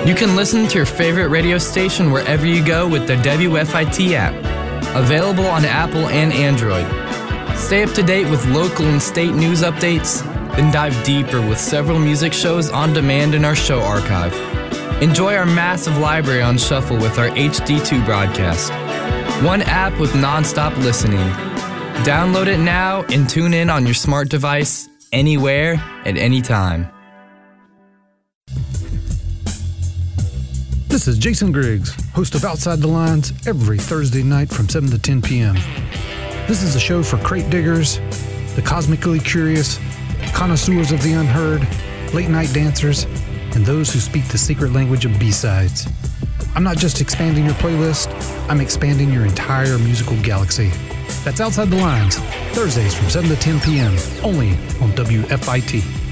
You can listen to your favorite radio station wherever you go with the WFIT app, available on Apple and Android. Stay up to date with local and state news updates, then dive deeper with several music shows on demand in our show archive. Enjoy our massive library on shuffle with our HD2 broadcast. One app with non-stop listening. Download it now and tune in on your smart device, anywhere, at any time. This is Jason Griggs, host of Outside the Lines, every Thursday night from 7 to 10 p.m. This is a show for crate diggers, the cosmically curious, connoisseurs of the unheard, late-night dancers, and those who speak the secret language of B-sides. I'm not just expanding your playlist, I'm expanding your entire musical galaxy. That's Outside the Lines, Thursdays from 7 to 10 p.m., only on WFIT.